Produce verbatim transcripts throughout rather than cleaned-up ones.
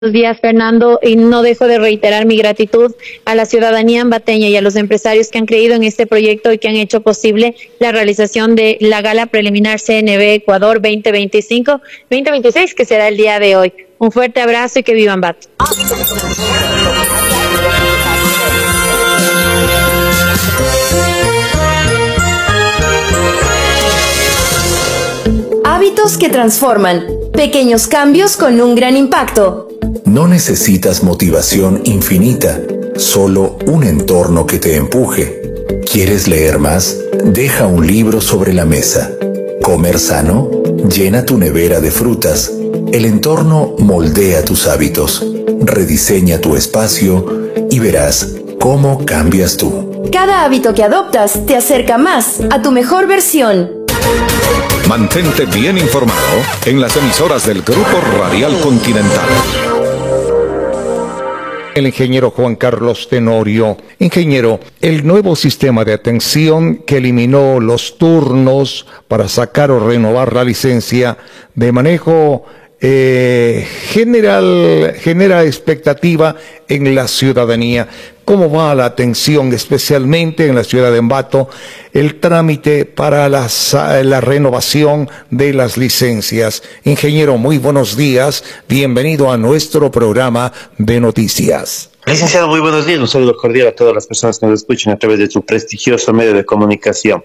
días, Fernando, y no dejo de reiterar mi gratitud a la ciudadanía ambateña y a los empresarios que han creído en este proyecto y que han hecho posible la realización de la gala preliminar C N B Ecuador veinte veinticinco veinte veintiséis, que será el día de hoy. Un fuerte abrazo y que viva Ambato. Hábitos que transforman. Pequeños cambios con un gran impacto. No necesitas motivación infinita, solo un entorno que te empuje. ¿Quieres leer más? Deja un libro sobre la mesa. ¿Comer sano? Llena tu nevera de frutas. El entorno moldea tus hábitos. Rediseña tu espacio y verás cómo cambias tú. Cada hábito que adoptas te acerca más a tu mejor versión. Mantente bien informado en las emisoras del Grupo Radial Continental. El ingeniero Juan Carlos Tenorio. Ingeniero, el nuevo sistema de atención que eliminó los turnos para sacar o renovar la licencia de manejo eh, general, genera expectativa en la ciudadanía. ¿Cómo va la atención, especialmente en la ciudad de Ambato, el trámite para las, la renovación de las licencias? Ingeniero, muy buenos días. Bienvenido a nuestro programa de noticias. Licenciado, muy buenos días. Un saludo cordial a todas las personas que nos escuchan a través de su prestigioso medio de comunicación.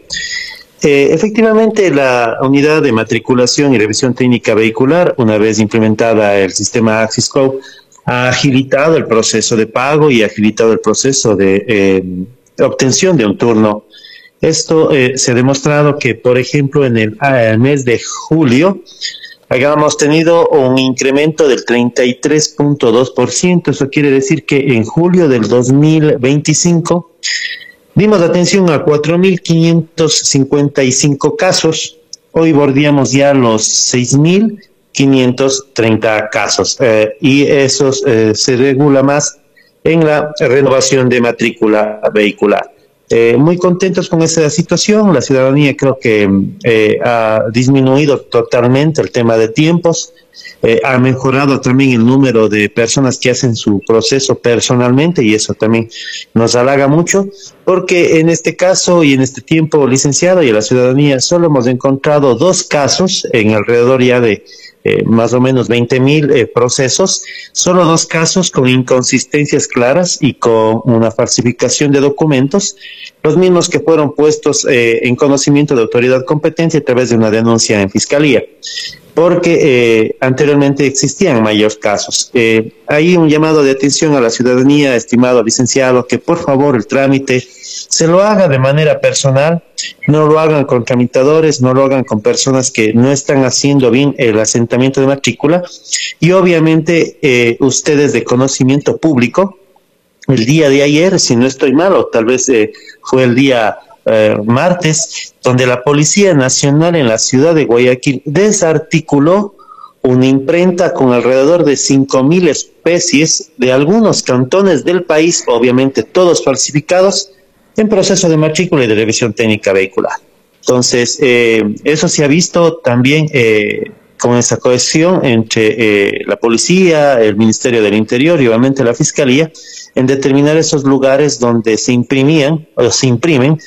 Eh, efectivamente, la unidad de matriculación y revisión técnica vehicular, una vez implementada el sistema Axis Code, ha agilitado el proceso de pago y ha agilitado el proceso de eh, obtención de un turno. Esto eh, se ha demostrado que, por ejemplo, en el, ah, el mes de julio hayamos tenido un incremento del treinta y tres punto dos por ciento. Eso quiere decir que en julio del dos mil veinticinco dimos atención a cuatro mil quinientos cincuenta y cinco casos. Hoy bordeamos ya los seis mil quinientos treinta casos, eh, y eso eh, se regula más en la renovación de matrícula vehicular. Eh, muy contentos con esta situación. La ciudadanía creo que eh, ha disminuido totalmente el tema de tiempos, eh, ha mejorado también el número de personas que hacen su proceso personalmente, y eso también nos halaga mucho, porque en este caso y en este tiempo, licenciado, y a la ciudadanía solo hemos encontrado dos casos en alrededor ya de Eh, más o menos veinte mil eh, procesos, solo dos casos con inconsistencias claras y con una falsificación de documentos, los mismos que fueron puestos eh, en conocimiento de autoridad competente a través de una denuncia en fiscalía, porque eh, anteriormente existían mayores casos. Eh, hay un llamado de atención a la ciudadanía, estimado licenciado, que por favor el trámite se lo haga de manera personal, no lo hagan con tramitadores, no lo hagan con personas que no están haciendo bien el asentamiento de matrícula, y obviamente eh, ustedes de conocimiento público, el día de ayer, si no estoy mal, o tal vez eh, fue el día eh, martes, donde la Policía Nacional en la ciudad de Guayaquil desarticuló una imprenta con alrededor de cinco mil especies de algunos cantones del país, obviamente todos falsificados, en proceso de matrícula y de revisión técnica vehicular. Entonces, eh, eso se ha visto también eh, con esa cohesión entre eh, la policía, el Ministerio del Interior y obviamente la Fiscalía, en determinar esos lugares donde se imprimían o se imprimen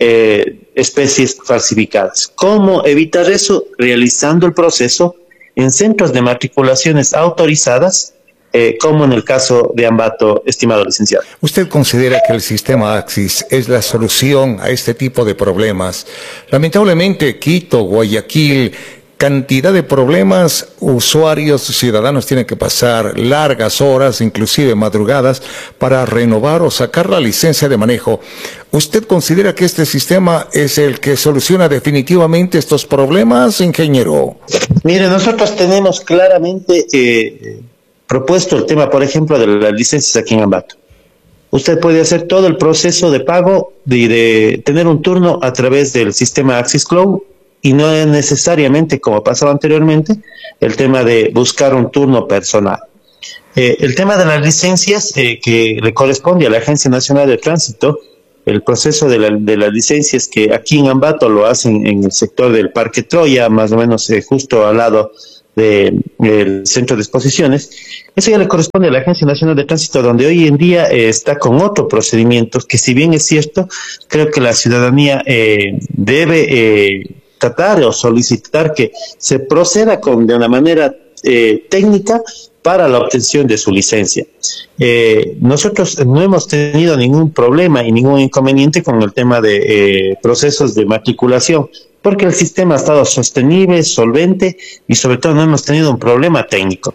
eh, especies falsificadas. ¿Cómo evitar eso? Realizando el proceso en centros de matriculaciones autorizadas, Eh, como en el caso de Ambato, estimado licenciado. ¿Usted considera que el sistema Axis es la solución a este tipo de problemas? Lamentablemente, Quito, Guayaquil, cantidad de problemas, usuarios, ciudadanos tienen que pasar largas horas, inclusive madrugadas, para renovar o sacar la licencia de manejo. ¿Usted considera que este sistema es el que soluciona definitivamente estos problemas, ingeniero? Mire, nosotros tenemos claramente eh, propuesto el tema, por ejemplo, de las licencias aquí en Ambato. Usted puede hacer todo el proceso de pago, de, de tener un turno a través del sistema Axis Cloud, y no es necesariamente, como pasaba anteriormente, el tema de buscar un turno personal. Eh, el tema de las licencias eh, que le corresponde a la Agencia Nacional de Tránsito, el proceso de, la, de las licencias que aquí en Ambato lo hacen en el sector del Parque Troya, más o menos eh, justo al lado del centro de exposiciones. Eso ya le corresponde a la Agencia Nacional de Tránsito, donde hoy en día eh, está con otro procedimiento, que si bien es cierto, creo que la ciudadanía eh, debe eh, tratar o solicitar que se proceda con, de una manera eh, técnica para la obtención de su licencia. Eh, nosotros no hemos tenido ningún problema y ningún inconveniente con el tema de eh, procesos de matriculación, porque el sistema ha estado sostenible, solvente y sobre todo no hemos tenido un problema técnico.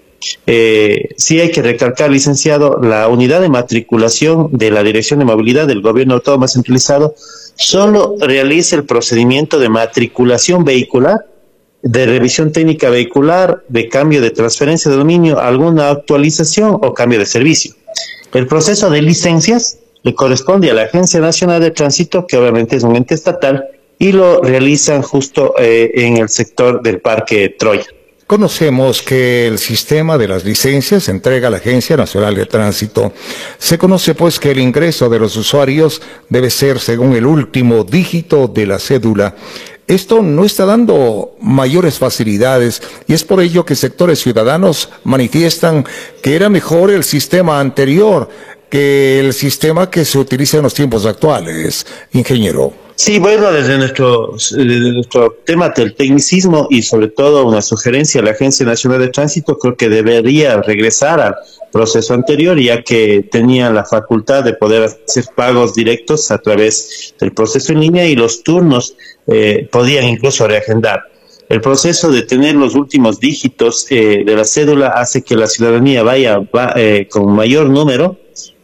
Eh, sí hay que recalcar, licenciado, la unidad de matriculación de la Dirección de Movilidad del Gobierno Autónomo Centralizado solo realiza el procedimiento de matriculación vehicular, de revisión técnica vehicular, de cambio de transferencia de dominio, alguna actualización o cambio de servicio. El proceso de licencias le corresponde a la Agencia Nacional de Tránsito, que obviamente es un ente estatal, y lo realizan justo eh, en el sector del Parque Troya. Conocemos que el sistema de las licencias se entrega a la Agencia Nacional de Tránsito. Se conoce pues que el ingreso de los usuarios debe ser según el último dígito de la cédula. Esto no está dando mayores facilidades y es por ello que sectores ciudadanos manifiestan que era mejor el sistema anterior que el sistema que se utiliza en los tiempos actuales, ingeniero. Sí, bueno, desde nuestro, desde nuestro tema del tecnicismo y sobre todo una sugerencia a la Agencia Nacional de Tránsito, creo que debería regresar al proceso anterior, ya que tenía la facultad de poder hacer pagos directos a través del proceso en línea y los turnos eh, podían incluso reagendar. El proceso de tener los últimos dígitos eh, de la cédula hace que la ciudadanía vaya va, eh, con mayor número,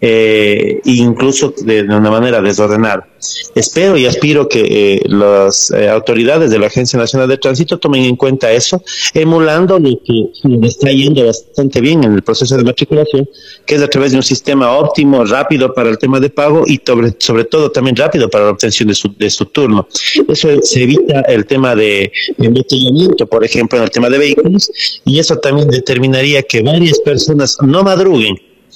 eh, incluso de, de una manera desordenada. Espero y aspiro que eh, las eh, autoridades de la Agencia Nacional de Tránsito tomen en cuenta eso, emulando lo que le está yendo bastante bien en el proceso de matriculación, que es a través de un sistema óptimo, rápido para el tema de pago y sobre, sobre todo también rápido para la obtención de su, de su turno. Eso se evita el tema de embotellamiento, por ejemplo, en el tema de vehículos, y eso también determinaría que varias personas no madruguen,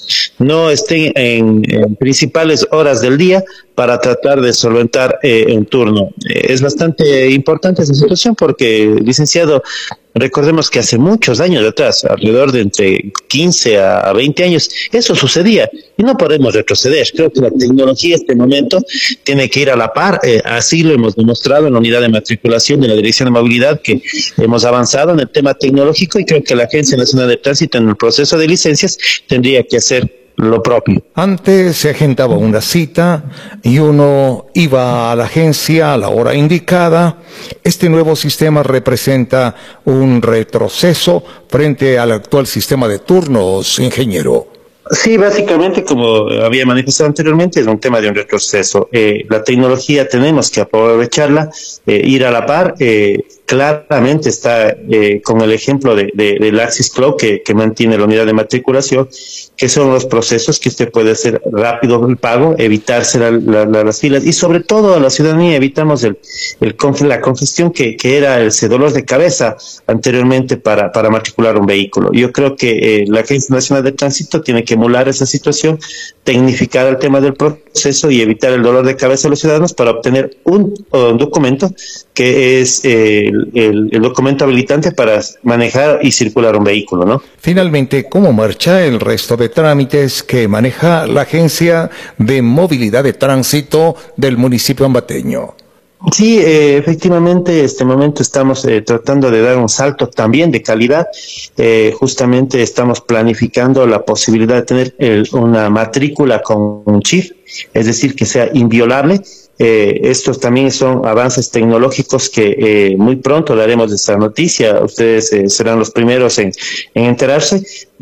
no estén en, en principales horas del día para tratar de solventar eh, un turno. Eh, es bastante importante esa situación porque, licenciado, recordemos que hace muchos años atrás, alrededor de entre quince a veinte años, eso sucedía y no podemos retroceder. Creo que la tecnología en este momento tiene que ir a la par, eh, así lo hemos demostrado en la unidad de matriculación de la Dirección de Movilidad, que hemos avanzado en el tema tecnológico y creo que la Agencia Nacional de Tránsito en el proceso de licencias tendría que hacer lo propio. Antes se agendaba una cita y uno iba a la agencia a la hora indicada. Este nuevo sistema representa un retroceso frente al actual sistema de turnos, ingeniero. Sí, básicamente, como había manifestado anteriormente, es un tema de un retroceso. Eh, la tecnología tenemos que aprovecharla, eh, ir a la par. Eh, claramente está eh, con el ejemplo de, de, del Axis Cloud que, que mantiene la unidad de matriculación, que son los procesos que usted puede hacer rápido el pago, evitarse la, la, la, las filas y sobre todo a la ciudadanía evitamos el, el la congestión que, que era ese dolor de cabeza anteriormente para, para matricular un vehículo. Yo creo que eh, la Agencia Nacional de Tránsito tiene que emular esa situación, tecnificar el tema del proceso y evitar el dolor de cabeza de los ciudadanos para obtener un, un documento que es eh, el, el documento habilitante para manejar y circular un vehículo, ¿no? Finalmente, ¿cómo marcha el resto de trámites que maneja la Agencia de Movilidad de Tránsito del municipio ambateño? Sí, eh, efectivamente, este momento estamos eh, tratando de dar un salto también de calidad. Eh, justamente estamos planificando la posibilidad de tener el, una matrícula con un chip, es decir, que sea inviolable. Eh, estos también son avances tecnológicos que eh, muy pronto daremos esta noticia. Ustedes eh, serán los primeros en, en enterarse,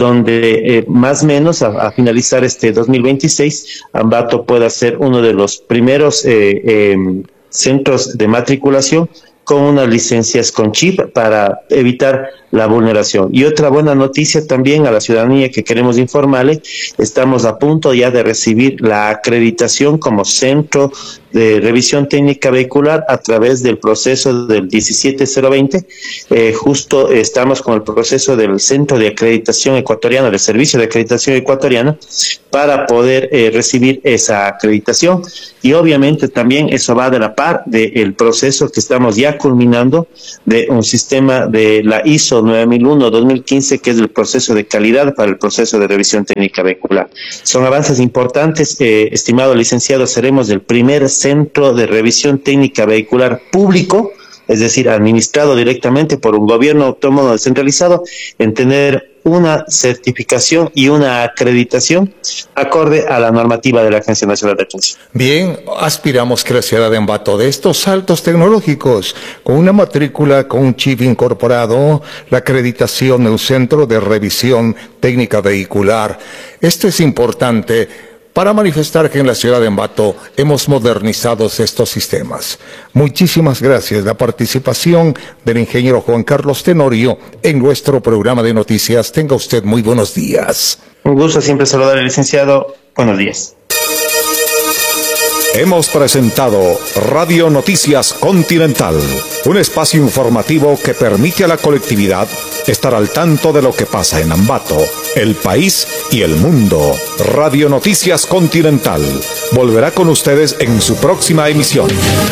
donde eh, más o menos a, a finalizar este dos mil veintiséis, Ambato pueda ser uno de los primeros eh, eh, centros de matriculación con unas licencias con chip para evitar la vulneración. Y otra buena noticia también a la ciudadanía que queremos informarle, estamos a punto ya de recibir la acreditación como centro de revisión técnica vehicular a través del proceso del diecisiete cero veinte. Eh, justo estamos con el proceso del Centro de Acreditación Ecuatoriano, del Servicio de Acreditación Ecuatoriana, para poder eh, recibir esa acreditación. Y obviamente también eso va de la par del proceso que estamos ya culminando de un sistema de la I S O nueve mil uno dos mil quince, que es el proceso de calidad para el proceso de revisión técnica vehicular. Son avances importantes. Eh, estimado licenciado, seremos el primer centro de revisión técnica vehicular público, es decir, administrado directamente por un gobierno autónomo descentralizado, en tener una certificación y una acreditación acorde a la normativa de la Agencia Nacional de Atención. Bien, aspiramos que la ciudad de Ambato dé estos saltos tecnológicos, con una matrícula, con un chip incorporado, la acreditación de un centro de revisión técnica vehicular. Esto es importante para manifestar que en la ciudad de Ambato hemos modernizado estos sistemas. Muchísimas gracias. La participación del ingeniero Juan Carlos Tenorio en nuestro programa de noticias. Tenga usted muy buenos días. Un gusto siempre saludar al licenciado. Buenos días. Hemos presentado Radio Noticias Continental, un espacio informativo que permite a la colectividad estar al tanto de lo que pasa en Ambato, el país y el mundo. Radio Noticias Continental volverá con ustedes en su próxima emisión.